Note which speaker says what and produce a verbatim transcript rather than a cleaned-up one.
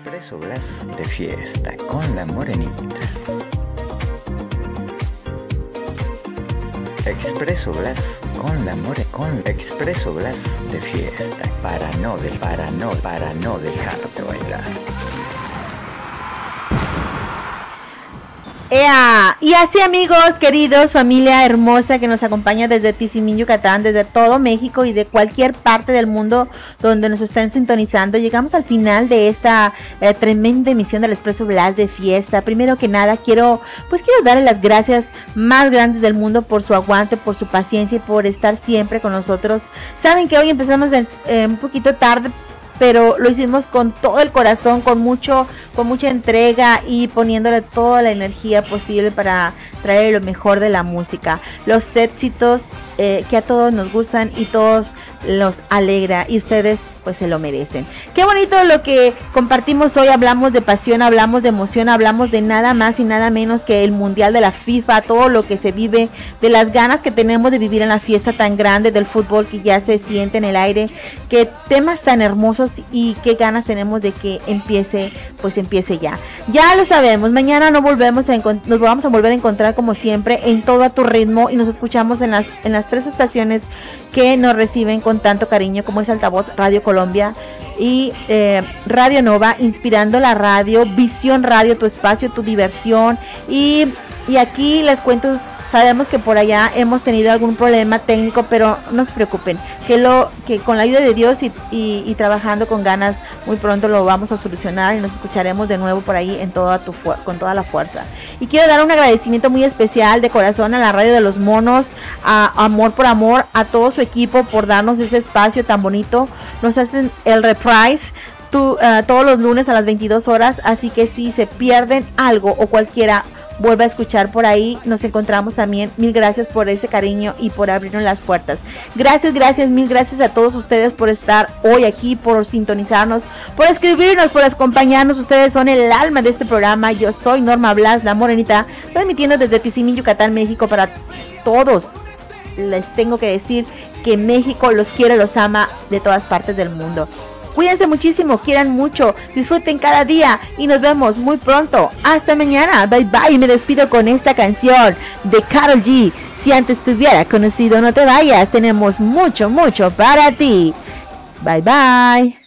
Speaker 1: Expreso Blas de fiesta con la morenita. Expreso Blas con la more con Expreso Blas de fiesta para no de para no para no dejarte bailar.
Speaker 2: ¡Ea! Y así, amigos queridos, familia hermosa que nos acompaña desde Tizimín, Yucatán, desde todo México y de cualquier parte del mundo donde nos estén sintonizando, llegamos al final de esta eh, tremenda emisión del Expreso Blas de fiesta. Primero que nada quiero, pues quiero darle las gracias más grandes del mundo por su aguante, por su paciencia y por estar siempre con nosotros. Saben que hoy empezamos en, eh, un poquito tarde, pero lo hicimos con todo el corazón, con mucho, con mucha entrega y poniéndole toda la energía posible para traer lo mejor de la música, los éxitos eh, que a todos nos gustan y todos los alegra, y ustedes pues se lo merecen. Qué bonito lo que compartimos hoy. Hablamos de pasión, hablamos de emoción, hablamos de nada más y nada menos que el mundial de la FIFA, todo lo que se vive, de las ganas que tenemos de vivir en la fiesta tan grande del fútbol que ya se siente en el aire, qué temas tan hermosos y qué ganas tenemos de que empiece, pues empiece ya. Ya lo sabemos, mañana no volvemos a nos vamos a volver a encontrar como siempre en Todo a tu Ritmo, y nos escuchamos en las en las tres estaciones que nos reciben con tanto cariño, como es Altavoz Radio Colombia y eh, Radio Nova, Inspirando la Radio, Visión Radio, tu espacio, tu diversión, y, y aquí les cuento, sabemos que por allá hemos tenido algún problema técnico, pero no se preocupen, que lo que con la ayuda de Dios y, y, y trabajando con ganas, muy pronto lo vamos a solucionar y nos escucharemos de nuevo por ahí en toda tu con toda la fuerza. Y quiero dar un agradecimiento muy especial de corazón a la Radio de los Monos, a Amor por Amor, a todo su equipo por darnos ese espacio tan bonito. Nos hacen el reprise tu, uh, todos los lunes a las veintidós horas, así que si se pierden algo o cualquiera, vuelve a escuchar por ahí, nos encontramos también. Mil gracias por ese cariño y por abrirnos las puertas. Gracias, gracias, mil gracias a todos ustedes por estar hoy aquí, por sintonizarnos, por escribirnos, por acompañarnos. Ustedes son el alma de este programa. Yo soy Norma Blas, la morenita, transmitiendo desde Tizimín, Yucatán, México, para todos. Les tengo que decir que México los quiere, los ama de todas partes del mundo. Cuídense muchísimo, quieran mucho, disfruten cada día y nos vemos muy pronto. Hasta mañana, bye bye. Y me despido con esta canción de Karol G. Si antes te hubiera conocido, no te vayas, tenemos mucho, mucho para ti. Bye bye.